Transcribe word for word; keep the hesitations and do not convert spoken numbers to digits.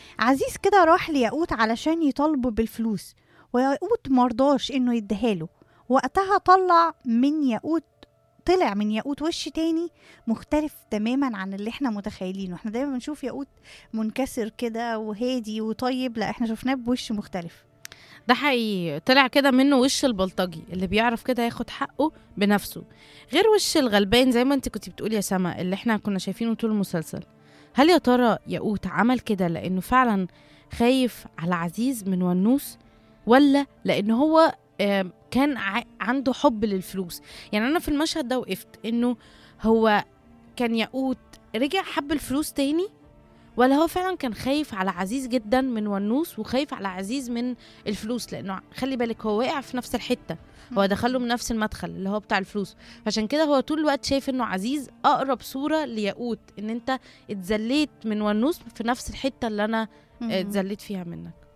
عزيز كده راح لياقوت علشان يطالبه بالفلوس، وياقوت مرضاش انه يديهاله. وقتها طلع من ياقوت طلع من ياقوت وش تاني مختلف تماما عن اللي احنا متخيلينه. احنا دايما بنشوف ياقوت منكسر كده وهادي وطيب، لا احنا شفناه بوش مختلف. ده حقيقي، طلع كده منه وش البلطجي اللي بيعرف كده ياخد حقه بنفسه، غير وش الغلبان زي ما انت كنت بتقولي يا سما اللي احنا كنا شايفينه طول المسلسل. هل يا ترى ياقوت عمل كده لانه فعلا خايف على عزيز من ونوس، ولا لانه هو آم، كان ع- عنده حب للفلوس؟ يعني انا في المشهد ده وقفت انه هو كان ياقوت رجع حب الفلوس تاني، ولا هو فعلا كان خايف على عزيز جدا من ونوس وخايف على عزيز من الفلوس؟ لانه خلي بالك هو واقع في نفس الحته، هو دخله من نفس المدخل اللي هو بتاع الفلوس. عشان كده هو طول الوقت شايف انه عزيز اقرب صوره لياقوت، ان انت اتذليت من ونوس في نفس الحته اللي انا مم. اتذليت فيها منك.